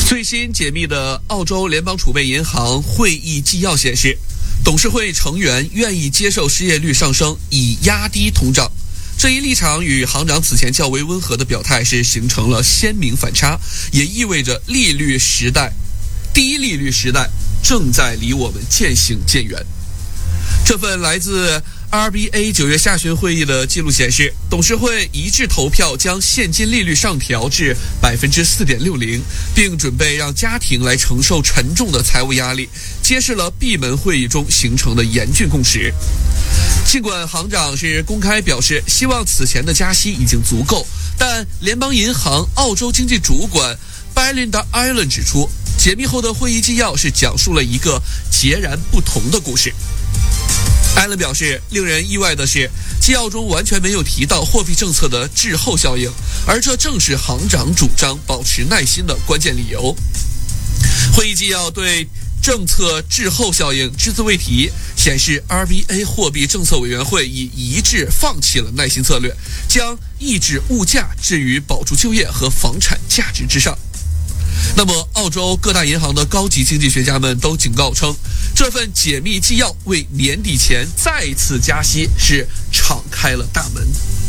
最新解密的澳洲联邦储备银行会议纪要显示，董事会成员愿意接受失业率上升，以压低通胀。这一立场与行长此前较为温和的表态是形成了鲜明反差，也意味着低利率时代正在离我们渐行渐远。这份来自 RBA 9月下旬会议的记录显示，董事会一致投票将现金利率上调至 4.60%， 并准备让家庭来承受沉重的财务压力，揭示了闭门会议中形成的严峻共识。尽管行长是公开表示希望此前的加息已经足够，但联邦银行澳洲经济主管 Belinda Allen 指出，解密后的会议纪要是讲述了一个截然不同的故事。艾伦表示，令人意外的是，纪要中完全没有提到货币政策的滞后效应，而这正是行长主张保持耐心的关键理由。会议纪要对政策滞后效应只字未提，显示 RBA 货币政策委员会已一致放弃了耐心策略，将抑制物价置于保住就业和房产价值之上。那么，澳洲各大银行的高级经济学家们都警告称，这份解密纪要为年底前再次加息是敞开了大门。